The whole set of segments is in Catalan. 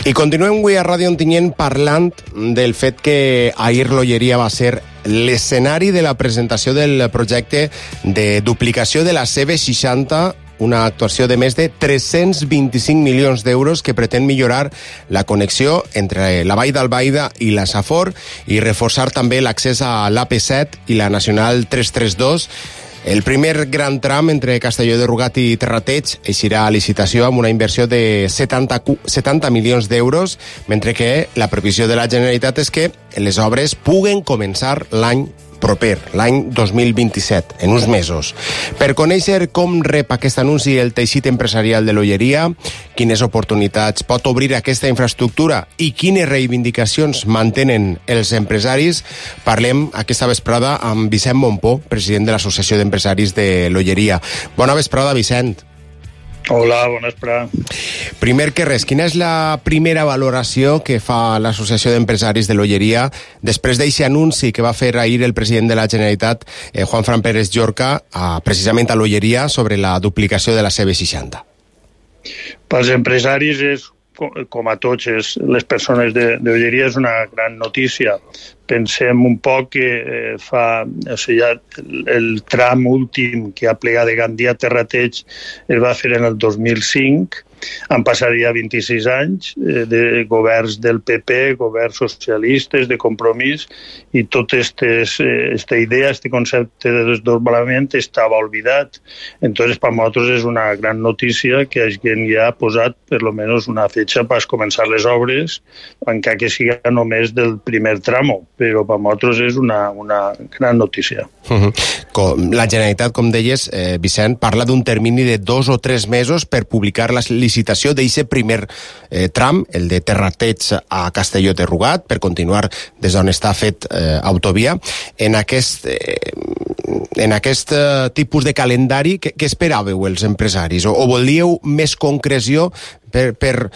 I continuem avui a Ràdio Ontinyent parlant del fet que ahir l'Olleria va ser l'escenari de la presentació del projecte de duplicació de la CV60, una actuació de més de 325 milions d'euros que pretén millorar la connexió entre la Vall d'Albaida i la Safor i reforçar també l'accés a l'AP7 i la Nacional 332. El primer gran tram entre Castelló de Rugat i Terrateig eixirà a licitació amb una inversió de 70 milions d'euros, mentre que la previsió de la Generalitat és que les obres puguen començar l'any proper, l'any 2027, en uns mesos. Per conèixer com rep aquest anunci el teixit empresarial de l'Olleria, quines oportunitats pot obrir aquesta infraestructura i quines reivindicacions mantenen els empresaris, parlem aquesta vesprada amb Vicent Mompó, president de l'Associació d'Empresaris de l'Olleria. Bona vesprada, Vicent. Hola, bona vesprada. Primer que res, quina és la primera valoració que fa l'Associació d'Empresaris de l'Olleria després d'aquest anunci que va fer ahir el president de la Generalitat, Juanfran Pérez Llorca, precisament a l'Olleria, sobre la duplicació de la CV60? Pels empresaris és, com a tots les persones d'Olleria, és una gran notícia. Pensem un poc que el tram últim que ha plegat de Gandia a Terrateig es va fer en el 2005. Han passat ja 26 anys de governs del PP, governs socialistes, de Compromís, i tota aquesta idea, este concepte de desdoblament estava oblidat. Entonces, per nosaltres és una gran notícia que hagin ja posat per lo menos una fetxa per començar les obres, encara que siga només del primer tramo, però per nosaltres és una gran notícia. La Generalitat, com deies, Vicent, parla d'un termini de 2 o 3 mesos per publicar la licitació d'aquest primer tram, el de Terrateig a Castelló de Rugat, per continuar des d'on està fet autovia. En aquest tipus de calendari, què esperàveu els empresaris? O volíeu més concreció per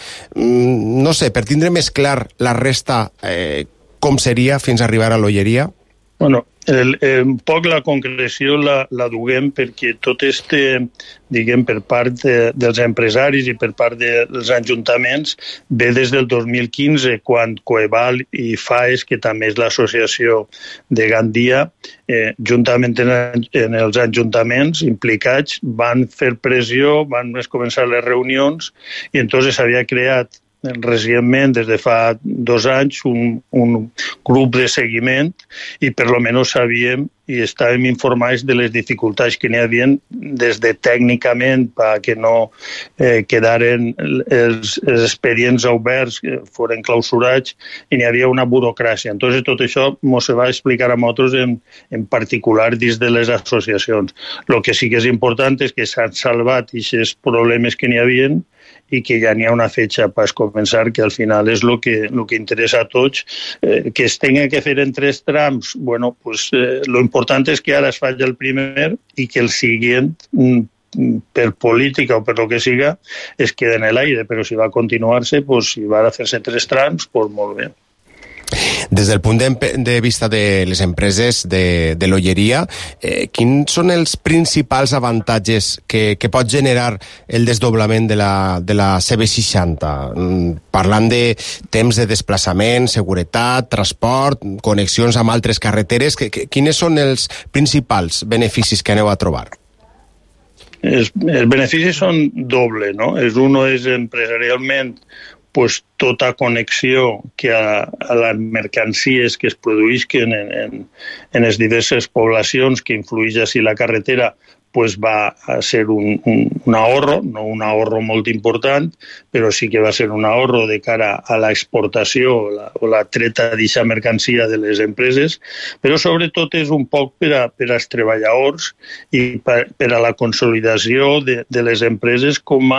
tindre més clar la resta, com seria fins a arribar a l'Olleria? Bueno, un poc la concreció la duguem perquè tot diguem, per part dels empresaris i per part dels ajuntaments ve des del 2015, quan Coeval i FAES, que també és l'associació de Gandia, juntament en els ajuntaments implicats, van fer pressió, van començar les reunions i entonces s'havia creat recentment, des de fa 2 anys, un grup de seguiment i per lo menos sabíem i estàvem informats de les dificultats que n'hi havia des de tècnicament perquè no quedaren els expedients oberts, foren clausurats i n'hi havia una burocràcia. Entonces tot això ens va explicar a nosaltres en particular dins de les associacions. El que sí que és important és que s'han salvat aquests problemes que n'hi havia i que ja n'hi ha una fetxa per començar, que al final és el que interessa a tots. Que es tingui que fer en 3 trams, bueno, pues lo important és que ara es faci el primer i que el següent, per política o per lo que siga, es quede en l'aire, però si va a continuar-se, pues, si va a fer-se 3 trams, pues molt bé. Des del punt de vista de les empreses de l'Olleria, quins són els principals avantatges que pot generar el desdoblament de la CV60? Parlant de temps de desplaçament, seguretat, transport, connexions amb altres carreteres, quins són els principals beneficis que aneu a trobar? Els beneficis són doble, no? Uno és empresarialment, pues, tota connexió que a les mercancies que es produïsquen en les diverses poblacions que influeix així la carretera, pues va a ser un ahorro, no un ahorro molt important, però sí que va ser un ahorro de cara a l'exportació o la treta d'aquesta mercancia de les empreses, però sobretot és un poc per als treballadors i per a la consolidació de les empreses com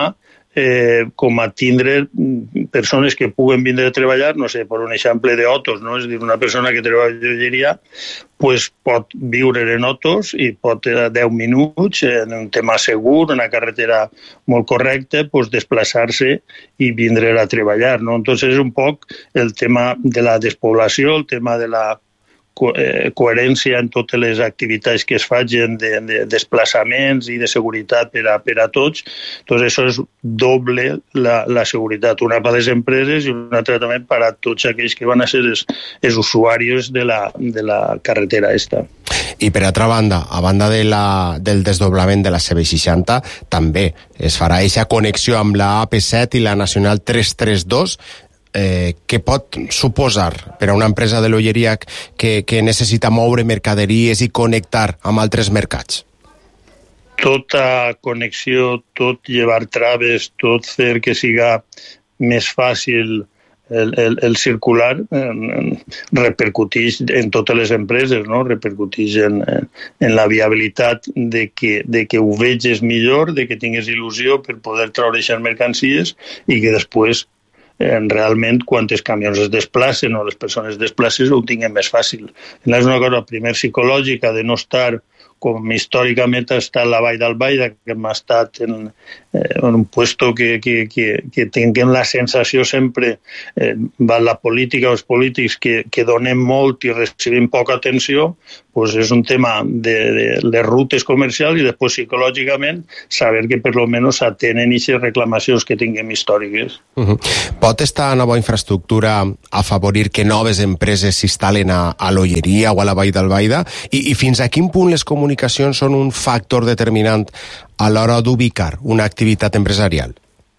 a tindre persones que puguen vindre a treballar, no sé, per un exemple d'Otos, no? És a dir, una persona que treballa a l'Olleria pues pot viure en Otos i pot 10 minuts en un tema segur, una carretera molt correcta, pues desplaçar-se i vindre a treballar, no? Entonces és un poc el tema de la despoblació, el tema de la coherència en totes les activitats que es facin de desplaçaments i de seguretat per a tots. Doncs això és doble la seguretat, una per a les empreses i una altra també per a tots aquells que van a ser els usuaris de la carretera esta. I per altra banda, a banda del desdoblament de la CV60, també es farà aquesta connexió amb la AP7 i la Nacional 332, què pot suposar per a una empresa de l'olleria que necessita moure mercaderies i connectar amb altres mercats? Tota connexió, tot llevar traves, tot fer que siga més fàcil el circular repercuteix en totes les empreses, no? Repercuteix en la viabilitat de que ho veges millor, de que tingues il·lusió per poder treure aquestes mercancies i que després realment quantes camions es desplacen o les persones es desplacen ho tinguin més fàcil. És una cosa primer psicològica de no estar com històricament ha estat la Vall d'Albaida, que hem estat en un puesto que tinguem la sensació sempre, la política o els polítics, que donem molt i recibim poca atenció, doncs és un tema de les rutes comercials i després psicològicament saber que per lo menos atenen aquestes reclamacions que tinguem històriques. Pot esta nova infraestructura afavorir que noves empreses s'instal·len a l'olleria o a la Vall d'Albaida? I fins a quin punt les comunicacions són un factor determinant a l'hora d'ubicar una activitat empresarial?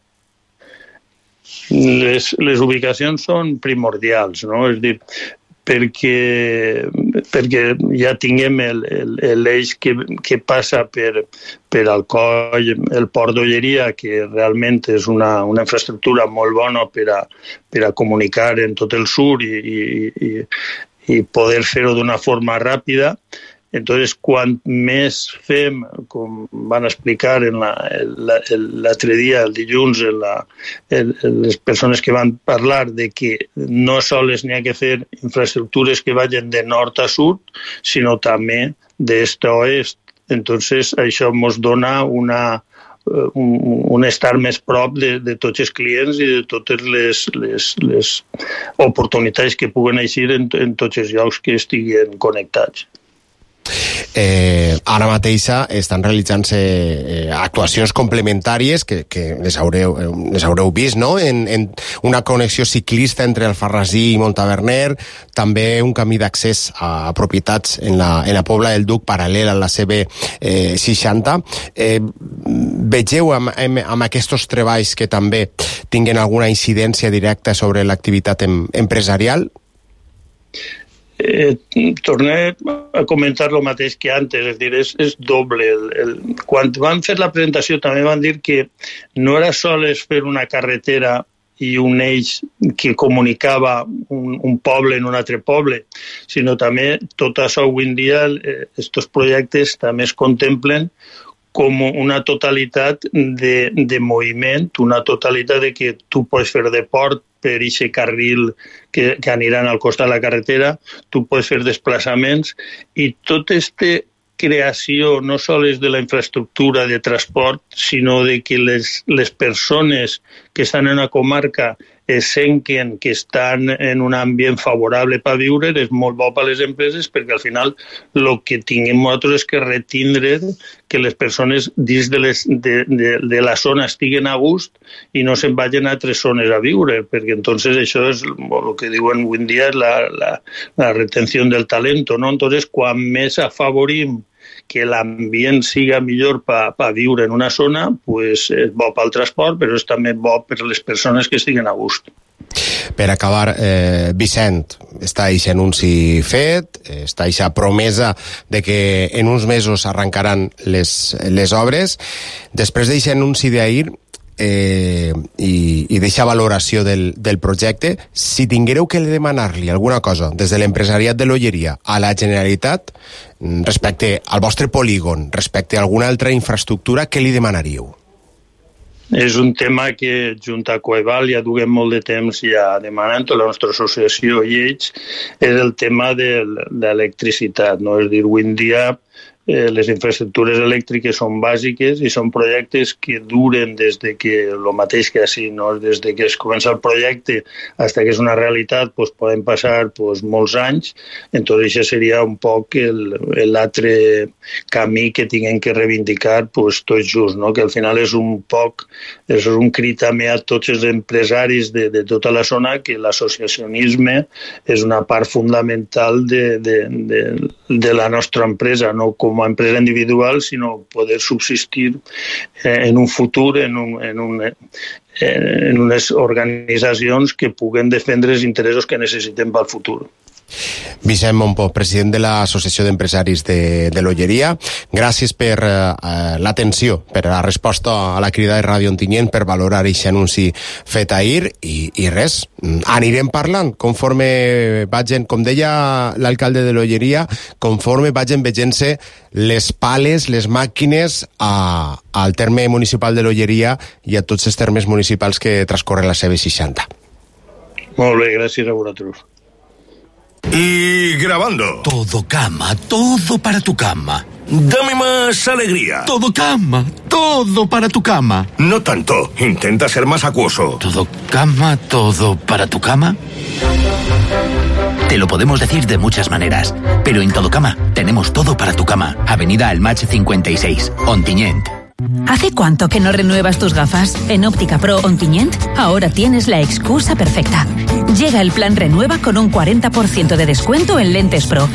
Les ubicacions són primordials, no? És a dir, perquè ja tinguem l'eix que passa per Alcoi, el port d'Olleria, que realment és una infraestructura molt bona per a comunicar en tot el sur i poder fer-ho d'una forma ràpida. Entonces, quan més fem, com van explicar l'altre dia, el dilluns, les persones que van parlar de que no sols n'hi ha que fer infraestructures que vagin de nord a sud, sinó també d'est a oest. Entonces, això ens dona un estar més prop de tots els clients i de totes les oportunitats que puguen eixir en tots els llocs que estiguen connectats. Ara mateix estan realitzant-se actuacions complementàries que les haureu vist, no? En una connexió ciclista entre Alfarrasí i Montaverner, també un camí d'accés a propietats en la Pobla del Duc paral·lel a la CV60. Vegeu amb aquests treballs que també tinguen alguna incidència directa sobre l'activitat empresarial? Torné a comentar el mateix que antes, és dir, és doble. Quan van fer la presentació també van dir que no era sols fer una carretera i un eix que comunicava un poble en un altre poble, sinó també tot això avui en dia, aquests projectes també es contemplen com una totalitat de moviment, una totalitat de que tu pots fer de port per aquest carril que aniran al costat de la carretera, tu pots fer desplaçaments i tota aquesta creació no sols de la infraestructura de transport, sinó de que les persones que estan en la comarca es senten que estan en un ambient favorable per viure, és molt bo per a les empreses perquè al final el que tinguem nosaltres és que retindre que les persones dins de la zona estiguen a gust i no se'n vagin a altres zones a viure, perquè entonces això és el que diuen avui en dia la retenció del talento, no? Entonces, quan més afavorim que l'ambient siga millor per viure en una zona, pues és bo pel transport, però és també bo per les persones que estiguen a gust. Per acabar, Vicent, està aquest anunci fet, està aquesta promesa de que en uns mesos arrencaran les obres. Després d'aquest anunci d'ahir i d'aquesta valoració del projecte, si tinguéreu que demanar-li alguna cosa des de l'empresariat de l'olleria a la Generalitat respecte al vostre polígon, respecte a alguna altra infraestructura, què li demanaríeu? És un tema que, junt a Coeval, ja duguem molt de temps ja demanant, la nostra associació i ells, és el tema de l'electricitat, no? És a dir, avui en dia les infraestructures elèctriques són bàsiques i són projectes que duren des de que, el mateix que així, no? Des de que es comença el projecte fins que és una realitat, pues, poden passar molts anys. Entonces això seria un poc l'altre camí que tinguem que reivindicar tot just, no? Que al final és un crit també a tots els empresaris de tota la zona que l'associacionisme és una part fundamental de la nostra empresa, no com a empresa individual, sinó poder subsistir en un futur, en unes organitzacions que puguen defendre els interessos que necessitem pel futur. Vicent Mompó, president de l'Associació d'Empresaris de l'Olleria, gràcies per l'atenció, per la resposta a la crida de Ràdio Ontinyent, per valorar aquest anunci fet ahir, i res, anirem parlant conforme vagin, com deia l'alcalde de l'Olleria, conforme vagin veient-se les pales, les màquines al terme municipal de l'Olleria i a tots els termes municipals que transcorren la CV60. Molt bé, gràcies a vosaltres. Y grabando. Todo cama, todo para tu cama. Dame más alegría. Todo cama, todo para tu cama. No tanto, intenta ser más acuoso. Todo cama, todo para tu cama. Te lo podemos decir de muchas maneras, pero en Todo Cama tenemos todo para tu cama. Avenida Almach 56, Ontinyent. ¿Hace cuánto que no renuevas tus gafas? En Óptica Pro Ontinyent ahora tienes la excusa perfecta. Llega el plan Renueva con un 40% de descuento en lentes Pro